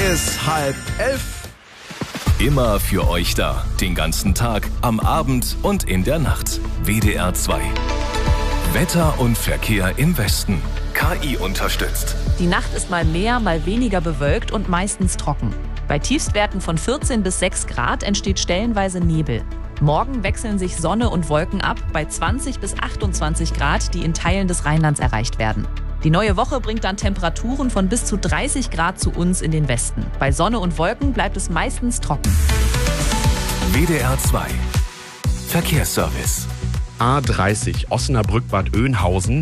ist 10:30. Immer für euch da. Den ganzen Tag, am Abend und in der Nacht. WDR 2. Wetter und Verkehr im Westen. KI unterstützt. Die Nacht ist mal mehr, mal weniger bewölkt und meistens trocken. Bei Tiefstwerten von 14 bis 6 Grad entsteht stellenweise Nebel. Morgen wechseln sich Sonne und Wolken ab bei 20 bis 28 Grad, die in Teilen des Rheinlands erreicht werden. Die neue Woche bringt dann Temperaturen von bis zu 30 Grad zu uns in den Westen. Bei Sonne und Wolken bleibt es meistens trocken. WDR 2. Verkehrsservice. A30 Osnabrück-Bad Oeynhausen.